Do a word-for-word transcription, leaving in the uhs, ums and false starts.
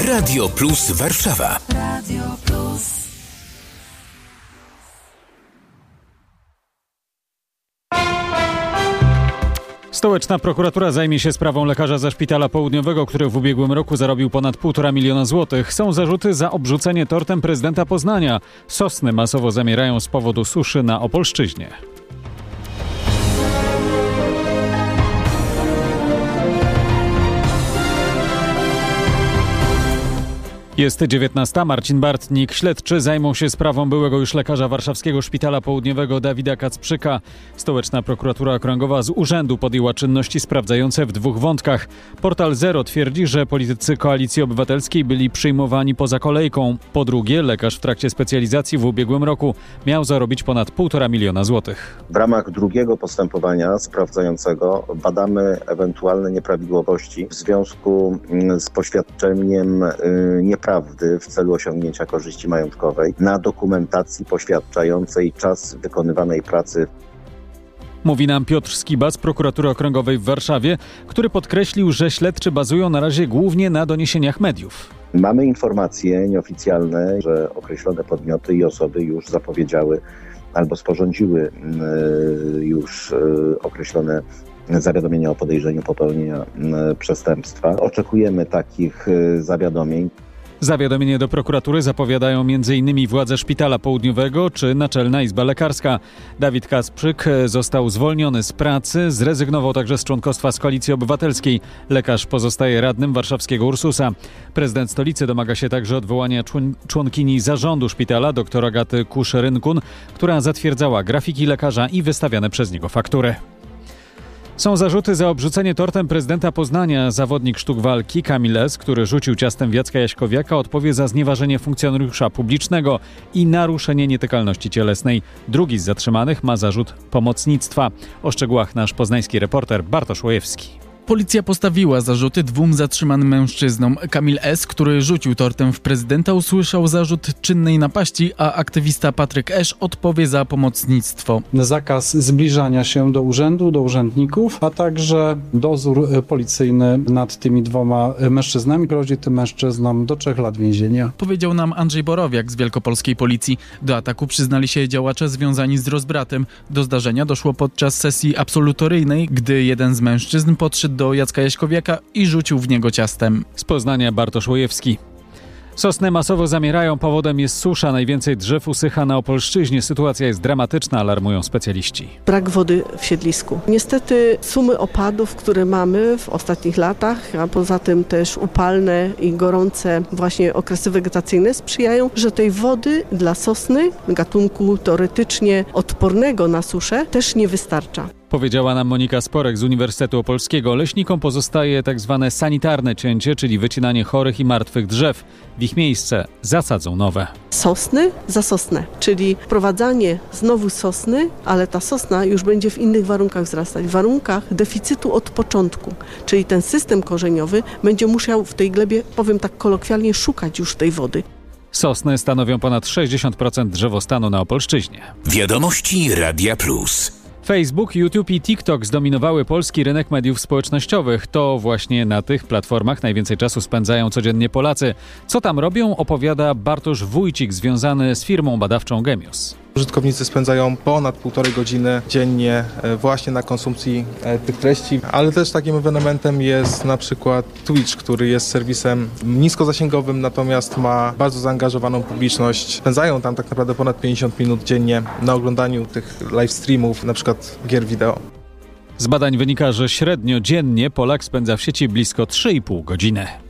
Radio Plus Warszawa. Radio Plus. Stołeczna prokuratura zajmie się sprawą lekarza ze Szpitala Południowego, który w ubiegłym roku zarobił ponad półtora miliona złotych. Są zarzuty za obrzucenie tortem prezydenta Poznania. Sosny masowo zamierają z powodu suszy na Opolszczyźnie. Jest dziewiętnasta. Marcin Bartnik. Śledczy zajmą się sprawą byłego już lekarza warszawskiego Szpitala Południowego Dawida Kacprzyka. Stołeczna prokuratura okręgowa z urzędu podjęła czynności sprawdzające w dwóch wątkach. Portal Zero twierdzi, że politycy Koalicji Obywatelskiej byli przyjmowani poza kolejką. Po drugie, lekarz w trakcie specjalizacji w ubiegłym roku miał zarobić ponad półtora miliona złotych. W ramach drugiego postępowania sprawdzającego badamy ewentualne nieprawidłowości w związku z poświadczeniem nieprawidłowości w celu osiągnięcia korzyści majątkowej na dokumentacji poświadczającej czas wykonywanej pracy. Mówi nam Piotr Skiba z Prokuratury Okręgowej w Warszawie, który podkreślił, że śledczy bazują na razie głównie na doniesieniach mediów. Mamy informacje nieoficjalne, że określone podmioty i osoby już zapowiedziały albo sporządziły już określone zawiadomienia o podejrzeniu popełnienia przestępstwa. Oczekujemy takich zawiadomień. Zawiadomienie do prokuratury zapowiadają między innymi władze Szpitala Południowego czy Naczelna Izba Lekarska. Dawid Kacprzyk został zwolniony z pracy, zrezygnował także z członkostwa z Koalicji Obywatelskiej. Lekarz pozostaje radnym warszawskiego Ursusa. Prezydent stolicy domaga się także odwołania człon- członkini zarządu szpitala, dr Agaty Kusz-Rynkun, która zatwierdzała grafiki lekarza i wystawiane przez niego faktury. Są zarzuty za obrzucenie tortem prezydenta Poznania. Zawodnik sztuk walki Kamil S., który rzucił ciastem w Jacka Jaśkowiaka, odpowie za znieważenie funkcjonariusza publicznego i naruszenie nietykalności cielesnej. Drugi z zatrzymanych ma zarzut pomocnictwa. O szczegółach nasz poznański reporter Bartosz Łojewski. Policja postawiła zarzuty dwóm zatrzymanym mężczyznom. Kamil S., który rzucił tortem w prezydenta, usłyszał zarzut czynnej napaści, a aktywista Patryk Esz odpowie za pomocnictwo. Zakaz zbliżania się do urzędu, do urzędników, a także dozór policyjny nad tymi dwoma mężczyznami. Grozi tym mężczyznom do trzech lat więzienia. Powiedział nam Andrzej Borowiak z wielkopolskiej policji. Do ataku przyznali się działacze związani z rozbratem. Do zdarzenia doszło podczas sesji absolutoryjnej, gdy jeden z mężczyzn podszedł do Jacka Jaśkowiaka i rzucił w niego ciastem. Z Poznania Bartosz Łojewski. Sosny masowo zamierają, powodem jest susza. Najwięcej drzew usycha na Opolszczyźnie. Sytuacja jest dramatyczna, alarmują specjaliści. Brak wody w siedlisku. Niestety sumy opadów, które mamy w ostatnich latach, a poza tym też upalne i gorące właśnie okresy wegetacyjne sprzyjają, że tej wody dla sosny, gatunku teoretycznie odpornego na suszę, też nie wystarcza. Powiedziała nam Monika Sporek z Uniwersytetu Opolskiego. Leśnikom pozostaje tak zwane sanitarne cięcie, czyli wycinanie chorych i martwych drzew. W ich miejsce zasadzą nowe. Sosny za sosnę, czyli wprowadzanie znowu sosny, ale ta sosna już będzie w innych warunkach wzrastać. W warunkach deficytu od początku, czyli ten system korzeniowy będzie musiał w tej glebie, powiem tak kolokwialnie, szukać już tej wody. Sosny stanowią ponad sześćdziesiąt procent drzewostanu na Opolszczyźnie. Wiadomości Radia Plus. Facebook, YouTube i TikTok zdominowały polski rynek mediów społecznościowych. To właśnie na tych platformach najwięcej czasu spędzają codziennie Polacy. Co tam robią, opowiada Bartosz Wójcik, związany z firmą badawczą Gemius. Użytkownicy spędzają ponad półtorej godziny dziennie właśnie na konsumpcji tych treści, ale też takim ewenementem jest na przykład Twitch, który jest serwisem niskozasięgowym, natomiast ma bardzo zaangażowaną publiczność. Spędzają tam tak naprawdę ponad pięćdziesiąt minut dziennie na oglądaniu tych live streamów, na przykład gier wideo. Z badań wynika, że średnio dziennie Polak spędza w sieci blisko trzy i pół godziny.